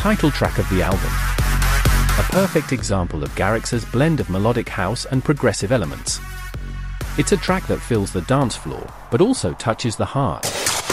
title track of the album. A perfect example of Garrix's blend of melodic house and progressive elements. It's a track that fills the dance floor, but also touches the heart.